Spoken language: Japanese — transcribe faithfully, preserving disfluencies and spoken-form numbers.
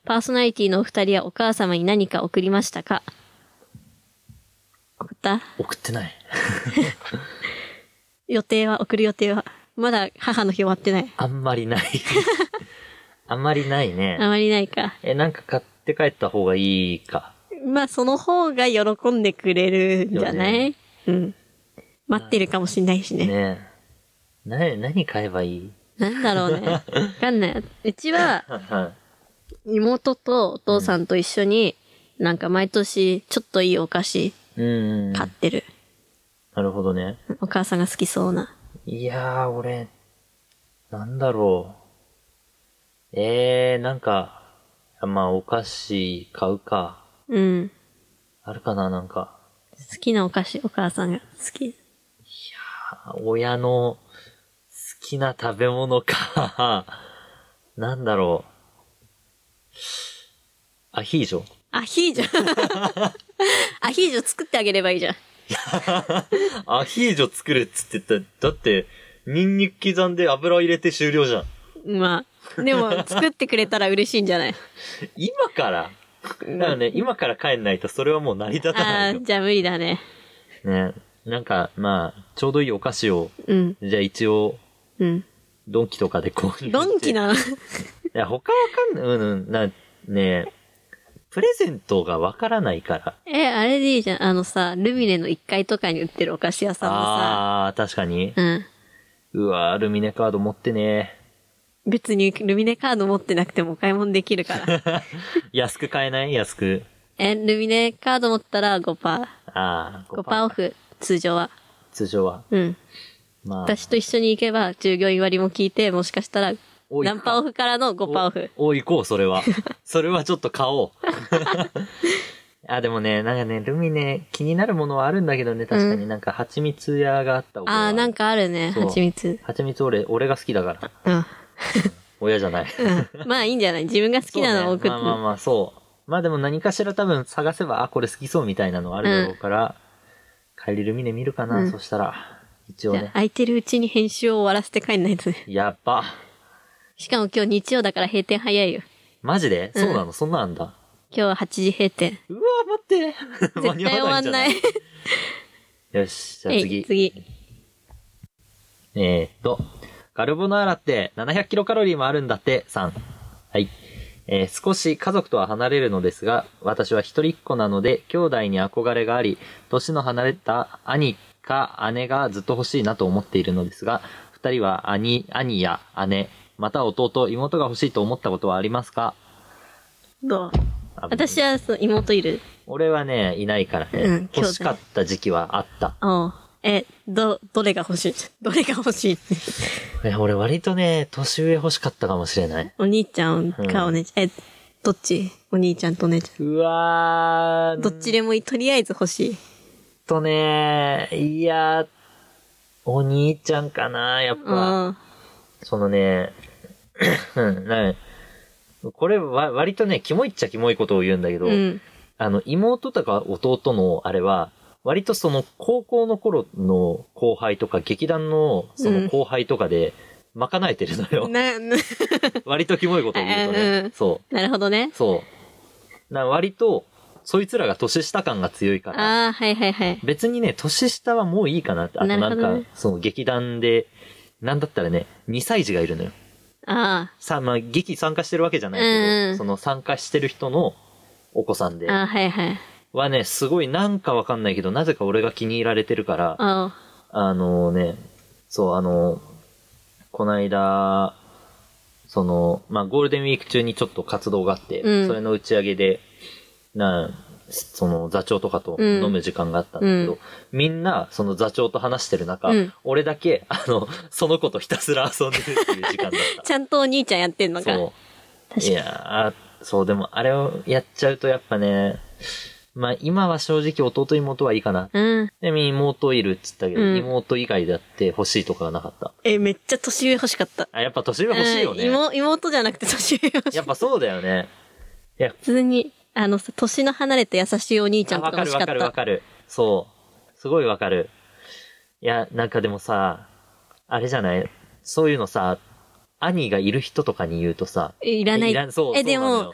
パーソナリティのお二人はお母様に何か送りましたか？送った？ 送ってない。 予定は、送る予定は。まだ母の日終わってない。 あんまりない。あんまりないね。 あまりないか。 え、なんか買って帰った方がいいか。 まあ、その方が喜んでくれるんじゃない？ね、うん。待ってるかもしんないしね。 ねえ。な、何買えばいい？ なんだろうね。わかんない。うちは、妹とお父さんと一緒に、なんか毎年ちょっといいお菓子買ってる。 なるほどね。 お母さんが好きそうな。 いやー、俺、なんだろう。えー、なんか、まあ、お菓子買うか。 うん。 あるかな、なんか。 好きなお菓子、お母さんが好き。いやー、親の好きな食べ物か。なんだろう。アヒージョ？ アヒージョアヒージョ作ってあげればいいじゃん。 アヒージョ作れっつって言ったら、だって、ニンニク刻んで油入れて終了じゃん。 まあ、でも作ってくれたら嬉しいんじゃない？ 今からだからね、今から帰んないとそれはもう成り立たないよ。 ああ、じゃあ無理だね。 ね。なんか、まあ、ちょうどいいお菓子を、 うん。 じゃあ一応、 うん。 ドンキとかで購入して。 ドンキなの？いや、他わかんない。うん、な、ねプレゼントがわからないから。 え、あれでいいじゃん。あのさ、ルミネのいっかいとかに売ってるお菓子屋さんのさ。 ああ、確かに。 うん。 うわルミネカード持ってね別にルミネカード持ってなくてもお買い物できるから。 安く買えない？安く。 え、ルミネカード持ったら ごパーセント。 ああ、 ごパーセントオフ。通常は。 通常は。 うん。まあ。私と一緒に行けば従業員割も聞いて、もしかしたら、何パーオフからの ごパーセントオフ。 お、お、行こう、それは。それはちょっと買おう。あ、でもね、なんかね、ルミネ気になるものはあるんだけどね、確かになんか蜂蜜屋があった方が。ああ、なんかあるね、蜂蜜。 蜂蜜俺、俺が好きだから。 うん。 親じゃない。 うん。まあいいんじゃない？自分が好きなのを送って、ね。 まあまあまあ、そう。まあでも何かしら多分探せば、あ、これ好きそうみたいなのあるだろうから、うん、帰りルミネ見るかな、うん、そしたら、一応ね。 空いてるうちに編集を終わらせて帰んないとね。 やっば。 しかも今日日曜だから閉店早いよ。 マジで？そうなの、うん、そんなんだ。 今日ははちじ閉店。 うわー、待って。 絶対終わんない。 よし、じゃあ次。 次。 えーっと、カルボナーラってななひゃくキロカロリーもあるんだって、さん。はい。えー、少し家族とは離れるのですが、私は一人っ子なので、兄弟に憧れがあり、年の離れた兄か姉がずっと欲しいなと思っているのですが、二人は兄、兄や姉、また弟、妹が欲しいと思ったことはありますか？ どう？私はそう妹いる。 俺はね、いないからね。うん、欲しかった時期はあった。 おう。え、ど、どれが欲しい？どれが欲しいって。 え、俺割とね、年上欲しかったかもしれない。 お兄ちゃんかお姉ちゃん。うん、え、どっち？お兄ちゃんとお姉ちゃん。 うわー。 どっちでもいい。とりあえず欲しい。 とね、いや、お兄ちゃんかな、やっぱ。そのね、うん、ね。これは割とね、キモいっちゃキモいことを言うんだけど、うん、あの、妹とか弟のあれは、割とその高校の頃の後輩とか劇団のその後輩とかで賄えてるのよ。うん、割とキモいことを言うとね。うん、そう。 なるほどね。 そう。な割と、そいつらが年下感が強いから。 ああ、はいはいはい。 別にね、年下はもういいかなって。あとなんか、ね、その劇団で、なんだったらね、にさい児がいるのよ。 ああ。 さ、まあ、劇参加してるわけじゃないけど、うん、その参加してる人のお子さんで。 ああ、はいはい。 はね、すごいなんかわかんないけど、なぜか俺が気に入られてるから、 ああのね、そう、あの、こないだ、その、まあ、ゴールデンウィーク中にちょっと活動があって、うん、それの打ち上げで、な、その座長とかと飲む時間があったんだけど、うん、みんなその座長と話してる中、うん、俺だけ、あの、その子とひたすら遊んでるっていう時間だった。 ちゃんとお兄ちゃんやってんのか。 そう。いやそう、でもあれをやっちゃうとやっぱね、まあ今は正直弟妹はいいかな。 うん。 でも妹いるっつったけど、うん、妹以外だって欲しいとかはなかった。 え、めっちゃ年上欲しかった。 あ、やっぱ年上欲しいよね。 妹、妹じゃなくて年上欲しかった。 やっぱそうだよね。 いや、普通に、あのさ、年の離れた優しいお兄ちゃんとか欲しかった。 わかるわかるわかる。そう。すごいわかる。いや、なんかでもさ、あれじゃないそういうのさ、兄がいる人とかに言うとさ。 いらない。 いらそう。 え、でも、